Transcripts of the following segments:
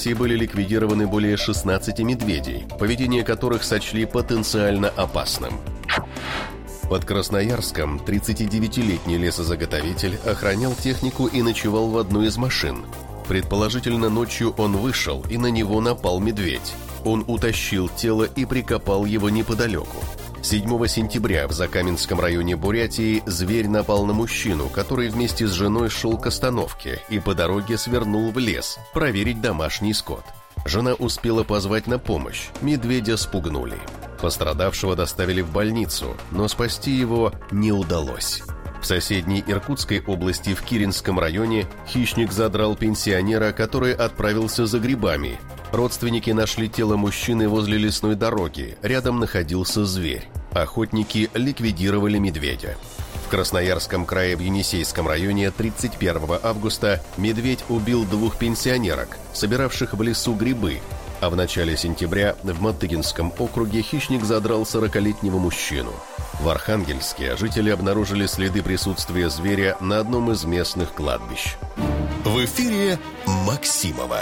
экспедиции были ликвидированы более 16 медведей, поведение которых сочли потенциально опасным. Под Красноярском 39-летний лесозаготовитель охранял технику и ночевал в одной из машин. Предположительно, ночью он вышел, и на него напал медведь. Он утащил тело и прикопал его неподалеку. 7 сентября в Закаменском районе Бурятии зверь напал на мужчину, который вместе с женой шел к остановке и по дороге свернул в лес проверить домашний скот. Жена успела позвать на помощь, медведя спугнули. Пострадавшего доставили в больницу, но спасти его не удалось. В соседней Иркутской области в Киринском районе хищник задрал пенсионера, который отправился за грибами. Родственники нашли тело мужчины возле лесной дороги, рядом находился зверь. Охотники ликвидировали медведя. В Красноярском крае в Енисейском районе 31 августа медведь убил 2 пенсионерок, собиравших в лесу грибы, а в начале сентября в Мотыгинском округе хищник задрал 40-летнего мужчину. В Архангельске жители обнаружили следы присутствия зверя на одном из местных кладбищ. В эфире Максимова.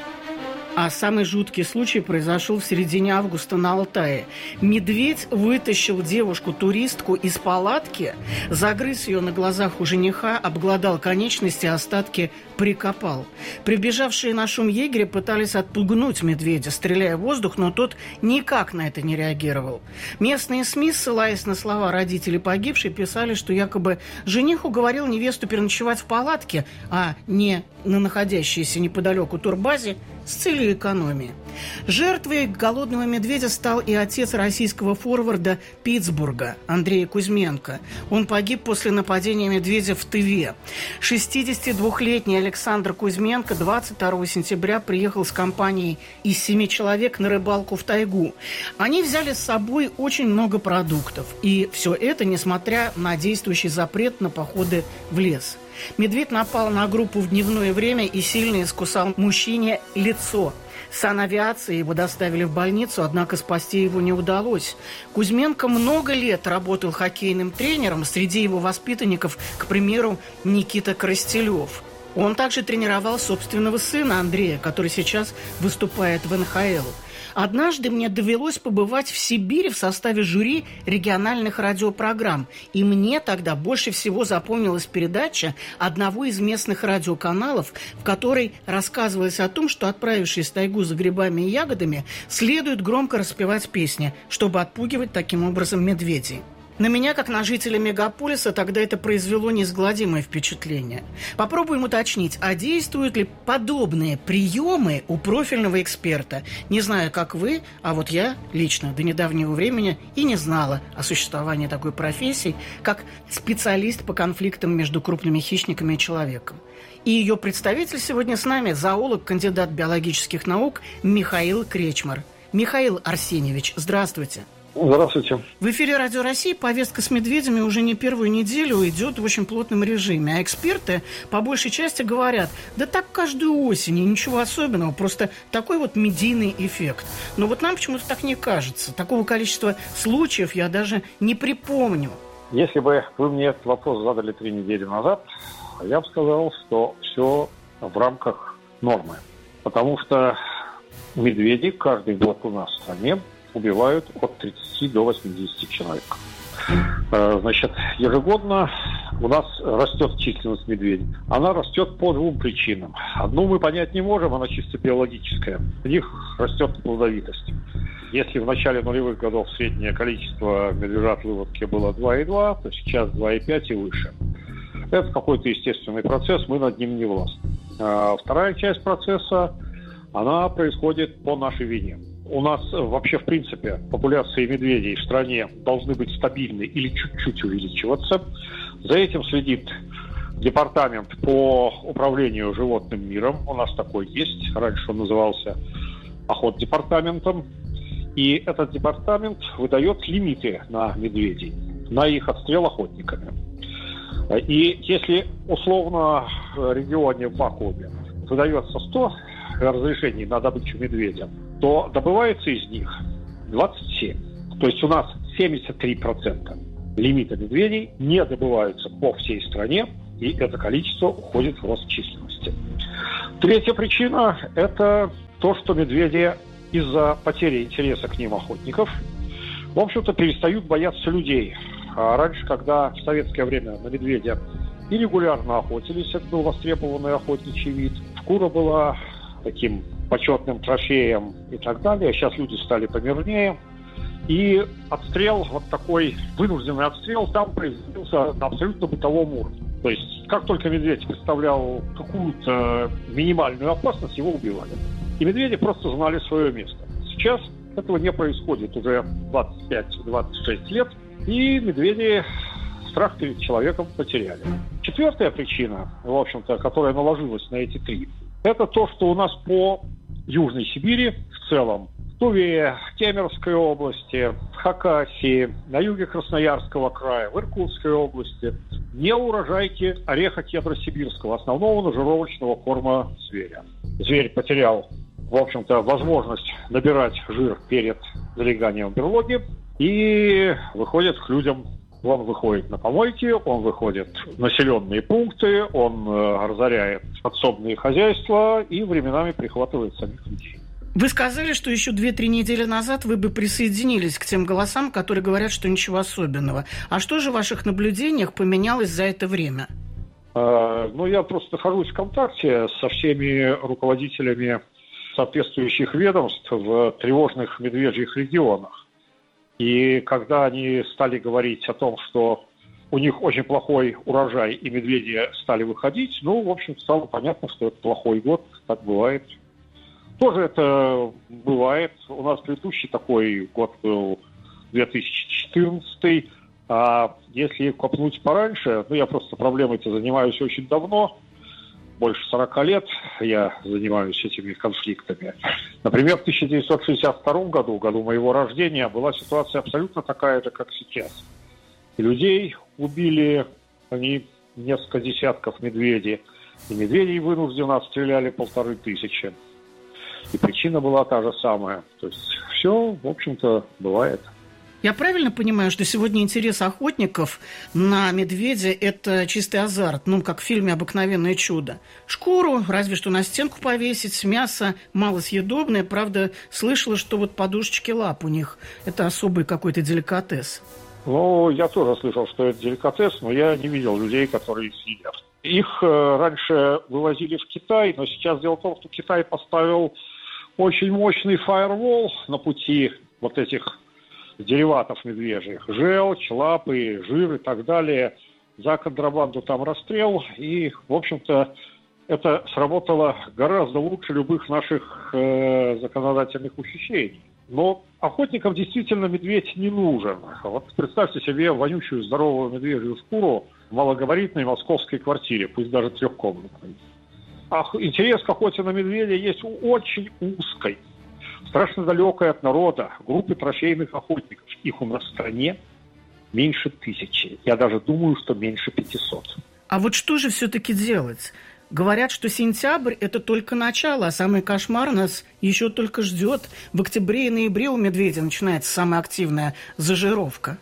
А самый жуткий случай произошел в середине августа на Алтае. Медведь вытащил девушку-туристку из палатки, загрыз ее на глазах у жениха, обглодал конечности, остатки прикопал. Прибежавшие на шум егеря пытались отпугнуть медведя, стреляя в воздух, но тот никак на это не реагировал. Местные СМИ, ссылаясь на слова родителей погибшей, писали, что якобы жених уговорил невесту переночевать в палатке, а не на находящейся неподалеку турбазе, с целью экономии. Жертвой голодного медведя стал и отец российского форварда Питтсбурга Андрей Кузьменко. Он погиб после нападения медведя в Тыве. 62-летний Александр Кузьменко 22 сентября приехал с компанией из 7 человек на рыбалку в тайгу. Они взяли с собой очень много продуктов. И все это несмотря на действующий запрет на походы в лес. Медведь напал на группу в дневное время и сильно искусал мужчине лицо. Санавиации его доставили в больницу, однако спасти его не удалось. Кузьменко много лет работал хоккейным тренером. Среди его воспитанников, к примеру, Никита Коростелев. Он также тренировал собственного сына Андрея, который сейчас выступает в НХЛ. Однажды мне довелось побывать в Сибири в составе жюри региональных радиопрограмм. И мне тогда больше всего запомнилась передача одного из местных радиоканалов, в которой рассказывалось о том, что, отправившись в тайгу за грибами и ягодами, следует громко распевать песни, чтобы отпугивать таким образом медведей. На меня, как на жителя мегаполиса, тогда это произвело неизгладимое впечатление. Попробуем уточнить, а действуют ли подобные приемы у профильного эксперта? Не знаю, как вы, а вот я лично до недавнего времени и не знала о существовании такой профессии, как специалист по конфликтам между крупными хищниками и человеком. И ее представитель сегодня с нами – зоолог, кандидат биологических наук Михаил Кречмар. Михаил Арсеньевич, здравствуйте. Здравствуйте. В эфире Радио России повестка с медведями уже не первую неделю идет в очень плотном режиме. А эксперты по большей части говорят, да так каждую осень, и ничего особенного, просто такой вот медийный эффект. Но вот нам почему-то так не кажется. Такого количества случаев я даже не припомню. Если бы вы мне этот вопрос задали 3 недели назад, я бы сказал, что все в рамках нормы. Потому что медведи каждый год у нас в стране убивают от 30 до 80 человек. Значит, ежегодно у нас растет численность медведей. Она растет по 2 причинам. Одну мы понять не можем, она чисто биологическая. У них растет плодовитость. Если в начале нулевых годов среднее количество медвежат в выводке было 2,2, то сейчас 2,5 и выше. Это какой-то естественный процесс, мы над ним не властны. Вторая часть процесса, она происходит по нашей вине. У нас вообще, в принципе, популяции медведей в стране должны быть стабильны или чуть-чуть увеличиваться. За этим следит департамент по управлению животным миром. У нас такой есть. Раньше он назывался охотдепартаментом. И этот департамент выдает лимиты на медведей, на их отстрел охотниками. И если условно в регионе в вакууме выдается 100 разрешений на добычу медведя, то добывается из них 27. То есть у нас 73% лимита медведей не добываются по всей стране, и это количество уходит в рост численности. Третья причина – это то, что медведи из-за потери интереса к ним охотников, в общем-то, перестают бояться людей. А раньше, когда в советское время на медведя и регулярно охотились, это был востребованный охотничий вид, шкура была таким почетным трофеем и так далее. Сейчас люди стали помирнее. И отстрел, вот такой вынужденный отстрел, там производился на абсолютно бытовом уровне. То есть, как только медведь представлял какую-то минимальную опасность, его убивали. И медведи просто знали свое место. Сейчас этого не происходит уже 25-26 лет, и медведи страх перед человеком потеряли. Четвертая причина, в общем-то, которая наложилась на эти три, это то, что у нас по Южной Сибири в целом, в Туве, Кемеровской области, в Хакасии, на юге Красноярского края, в Иркутской области не урожайки ореха кедро-сибирского, основного нажировочного корма зверя. Зверь потерял, в общем-то, возможность набирать жир перед залеганием в берлоге и выходит к людям. Он выходит на помойки, он выходит в населенные пункты, он разоряет подсобные хозяйства и временами прихватывает самих людей. Вы сказали, что еще 2-3 недели назад вы бы присоединились к тем голосам, которые говорят, что ничего особенного. А что же в ваших наблюдениях поменялось за это время? Я просто нахожусь в контакте со всеми руководителями соответствующих ведомств в тревожных медвежьих регионах. И когда они стали говорить о том, что у них очень плохой урожай, и медведи стали выходить, в общем, стало понятно, что это плохой год, так бывает. Тоже это бывает. У нас предыдущий такой год был 2014, а если копнуть пораньше, я просто проблемой-то занимаюсь очень давно, больше 40 лет я занимаюсь этими конфликтами. Например, в 1962 году, году моего рождения, была ситуация абсолютно такая же, как сейчас. И людей убили они несколько десятков медведей, и медведей вынужденно отстреляли 1500. И причина была та же самая. То есть все, в общем-то, бывает. Я правильно понимаю, что сегодня интерес охотников на медведя – это чистый азарт, как в фильме «Обыкновенное чудо». Шкуру разве что на стенку повесить, мясо малосъедобное. Правда, слышала, что подушечки лап у них – это особый какой-то деликатес. Я тоже слышал, что это деликатес, но я не видел людей, которые их съедят. Их раньше вывозили в Китай, но сейчас дело в том, что Китай поставил очень мощный фаервол на пути вот этих дериватов медвежьих. Желчь, лапы, жир и так далее. За контрабанду там расстрел. И, в общем-то, это сработало гораздо лучше любых наших законодательных ухищрений. Но охотникам действительно медведь не нужен. Вот представьте себе вонючую здоровую медвежью шкуру в малогабаритной московской квартире, пусть даже трехкомнатной. Интерес к охоте на медведя есть у очень узкой, страшно далекой от народа группы трофейных охотников. Их у нас в стране меньше 1000. Я даже думаю, что меньше 500. А вот что же все-таки делать? Говорят, что сентябрь – это только начало, а самый кошмар нас еще только ждет. В октябре и ноябре у медведя начинается самая активная зажировка.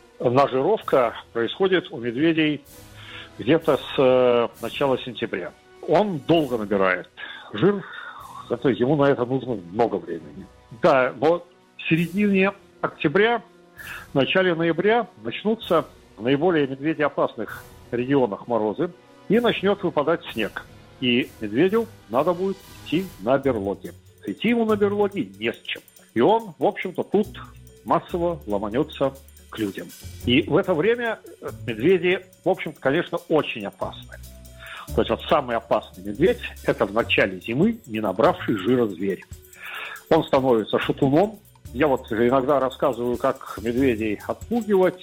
Нажировка происходит у медведей где-то с начала сентября. Он долго набирает жир, зато ему на это нужно много времени. Да, но в середине октября, в начале ноября начнутся в наиболее медведеопасных регионах морозы, и начнет выпадать снег. И медведю надо будет идти на берлоги. Идти ему на берлоги не с чем. И он, в общем-то, тут массово ломанется к людям. И в это время медведи, в общем-то, конечно, очень опасны. То есть самый опасный медведь – это в начале зимы не набравший жира зверь. Он становится шатуном. Я иногда рассказываю, как медведей отпугивать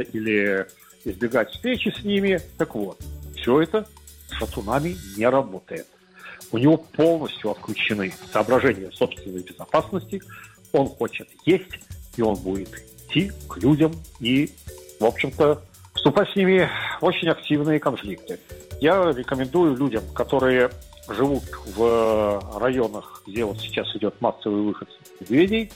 или избегать встречи с ними. Так вот, все это с шатунами не работает. У него полностью отключены соображения собственной безопасности. Он хочет есть, и он будет идти к людям и, в общем-то, вступать с ними в очень активные конфликты. Я рекомендую людям, которые живут в районах, где сейчас идет массовый выход медведей,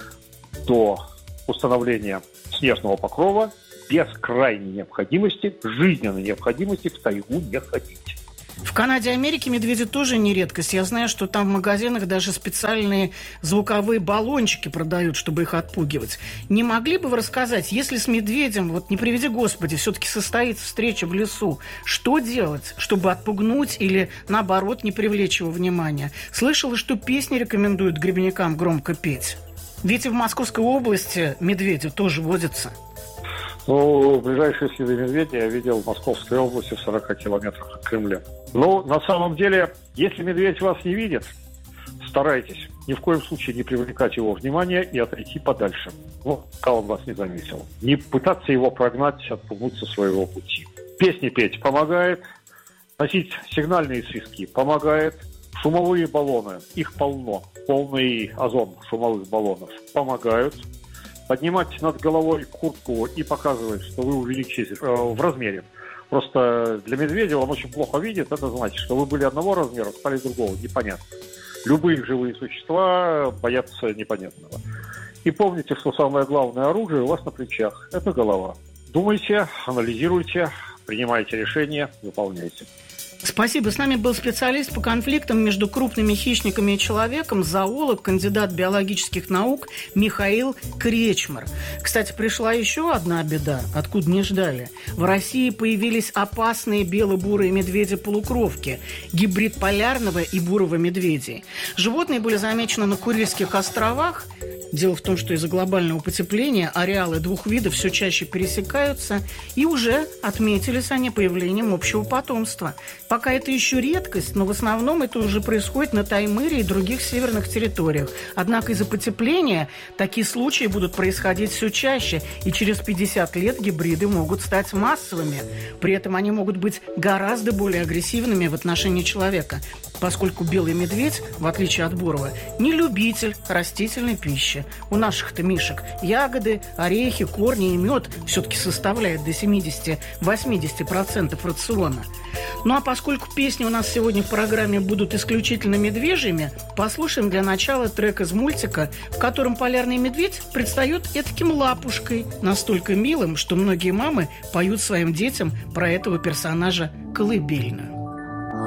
до установления снежного покрова без крайней необходимости, жизненной необходимости в тайгу не ходить. В В Канаде и Америке медведи тоже не редкость. Я знаю, что там в магазинах даже специальные звуковые баллончики продают, чтобы их отпугивать. Не могли бы вы рассказать, если с медведем, вот не приведи Господи, все-таки состоится встреча в лесу, что делать, чтобы отпугнуть или, наоборот, не привлечь его внимания? Слышала, что песни рекомендуют грибникам громко петь. Ведь и в Московской области медведи тоже водятся. Ну, ближайшие следы медведя я видел в Московской области в 40 километрах от Кремля. Ну, на самом деле, если медведь вас не видит, старайтесь ни в коем случае не привлекать его внимание и отойти подальше, пока он вас не заметил. Не пытаться его прогнать, отпугнуть со своего пути. Песни петь помогает, носить сигнальные свистки помогает, шумовые баллоны, их полно, полный озон шумовых баллонов помогают. Поднимать над головой куртку и показывать, что вы увеличились в размере. Просто для медведя он очень плохо видит. Это значит, что вы были одного размера, стали другого. Непонятно. Любые живые существа боятся непонятного. И помните, что самое главное оружие у вас на плечах. Это голова. Думайте, анализируйте, принимайте решения, выполняйте. Спасибо. С нами был специалист по конфликтам между крупными хищниками и человеком, зоолог, кандидат биологических наук Михаил Кречмар. Кстати, пришла еще одна беда, откуда не ждали. В России появились опасные бело-бурые медведи-полукровки, гибрид полярного и бурого медведей. Животные были замечены на Курильских островах. Дело в том, что из-за глобального потепления ареалы двух видов все чаще пересекаются, и уже отметились они появлением общего потомства. Пока это еще редкость, но в основном это уже происходит на Таймыре и других северных территориях. Однако из-за потепления такие случаи будут происходить все чаще, и через 50 лет гибриды могут стать массовыми. При этом они могут быть гораздо более агрессивными в отношении человека, поскольку белый медведь, в отличие от бурого, не любитель растительной пищи. У наших-то мишек ягоды, орехи, корни и мед все-таки составляют до 70-80% рациона. Ну а поскольку песни у нас сегодня в программе будут исключительно медвежьими, послушаем для начала трек из мультика, в котором полярный медведь предстает этаким лапушкой, настолько милым, что многие мамы поют своим детям про этого персонажа колыбельную.